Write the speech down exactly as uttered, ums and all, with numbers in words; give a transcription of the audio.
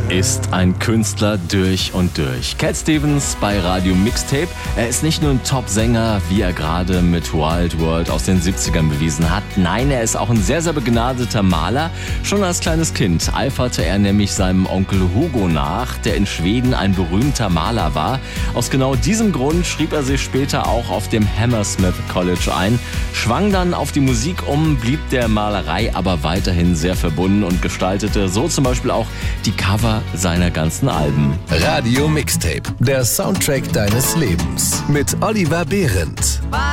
ist ein Künstler durch und durch. Cat Stevens bei Radio Mixtape. Er ist nicht nur ein Top-Sänger, wie er gerade mit Wild World aus den siebzigern bewiesen hat. Nein, er ist auch ein sehr, sehr begnadeter Maler. Schon als kleines Kind eiferte er nämlich seinem Onkel Hugo nach, der in Schweden ein berühmter Maler war. Aus genau diesem Grund schrieb er sich später auch auf dem Hammersmith College ein, schwang dann auf die Musik um, blieb der Malerei aber weiterhin sehr verbunden und gestaltete so zum Beispiel auch die Cover seiner ganzen Alben. Radio Mixtape, der Soundtrack deines Lebens mit Oliver Behrendt.